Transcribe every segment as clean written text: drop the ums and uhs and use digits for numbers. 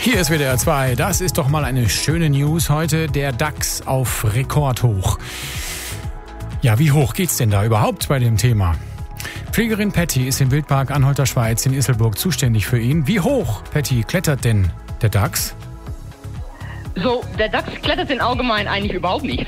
Hier ist WDR 2. Das ist doch mal eine schöne News heute. Der DAX auf Rekordhoch. Ja, wie hoch geht's denn da überhaupt bei dem Thema? Pflegerin Patty ist im Wildpark Anhalter Schweiz in Isselburg zuständig für ihn. Wie hoch, Patty, klettert denn der DAX? So, der DAX klettert in allgemein eigentlich überhaupt nicht.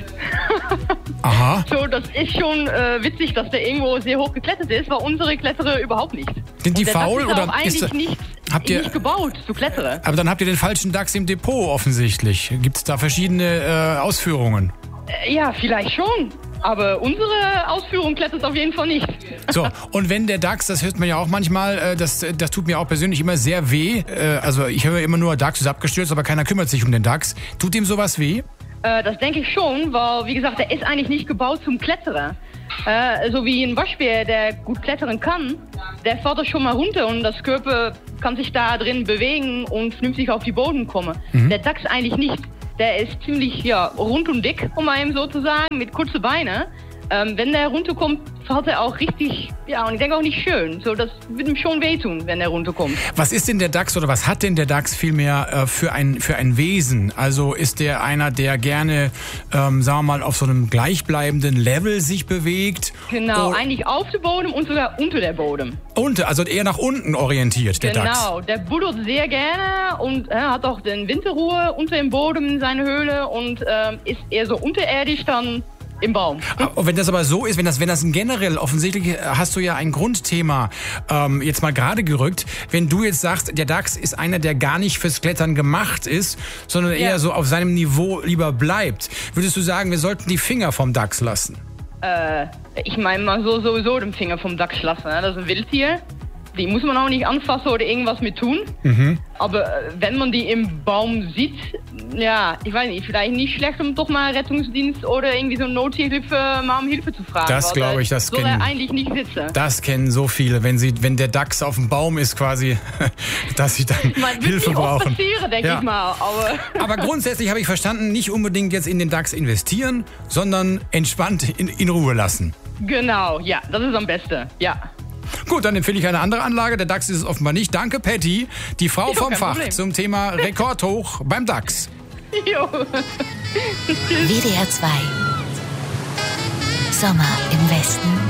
Aha. So, das ist schon witzig, dass der irgendwo sehr hoch geklettert ist, weil unsere klettere überhaupt nicht. Sind die der faul DAX ist oder auch eigentlich ist nicht gebaut zu klettern? Aber dann habt ihr den falschen DAX im Depot offensichtlich. Gibt es da verschiedene Ausführungen? Ja, vielleicht schon. Aber unsere Ausführung klettert auf jeden Fall nicht. So, und wenn der DAX, das hört man ja auch manchmal, das tut mir auch persönlich immer sehr weh. Also ich höre immer nur, DAX ist abgestürzt, aber keiner kümmert sich um den DAX. Tut ihm sowas weh? Das denke ich schon, weil, wie gesagt, der ist eigentlich nicht gebaut zum Klettern. So wie ein Waschbär, der gut klettern kann, der fährt doch schon mal runter und das Körper kann sich da drin bewegen und vernünftig auf die Boden kommen. Der DAX eigentlich nicht. Der ist ziemlich rund und dick, um einem so zu sagen, mit kurzen Beinen. Wenn der runterkommt, fällt er auch richtig, und ich denke auch nicht schön. So, das wird ihm schon wehtun, wenn er runterkommt. Was ist denn der DAX oder was hat denn der DAX vielmehr für ein Wesen? Also ist der einer, der gerne, sagen wir mal, auf so einem gleichbleibenden Level sich bewegt? Genau, eigentlich auf dem Boden und sogar unter der Boden. Also eher nach unten orientiert, der DAX. Genau, der buddelt sehr gerne und hat auch den Winterruhe unter dem Boden in seiner Höhle und ist eher so unterirdisch dann im Baum. Wenn das aber so ist, wenn das generell, offensichtlich hast du ja ein Grundthema jetzt mal gerade gerückt, wenn du jetzt sagst, der DAX ist einer, der gar nicht fürs Klettern gemacht ist, sondern eher so auf seinem Niveau lieber bleibt, würdest du sagen, wir sollten die Finger vom DAX lassen? Ich meine mal sowieso den Finger vom DAX lassen, ne? Das ist ein Wildtier. Die muss man auch nicht anfassen oder irgendwas mit tun. Aber wenn man die im Baum sieht, ich weiß nicht, vielleicht nicht schlecht, um doch mal Rettungsdienst oder irgendwie so eine Nothilfe mal um Hilfe zu fragen. Das glaube ich, das soll er eigentlich nicht sitzen. Das kennen so viele, wenn der DAX auf dem Baum ist quasi, dass sie dann Hilfe brauchen. Passieren, denke ich mal. Aber grundsätzlich habe ich verstanden, nicht unbedingt jetzt in den DAX investieren, sondern entspannt in Ruhe lassen. Genau, ja, das ist am besten, ja. Gut, dann empfehle ich eine andere Anlage. Der DAX ist es offenbar nicht. Danke, Patty, die Frau vom Fach Problem. Zum Thema Rekordhoch beim DAX. Jo. WDR 2 Sommer im Westen.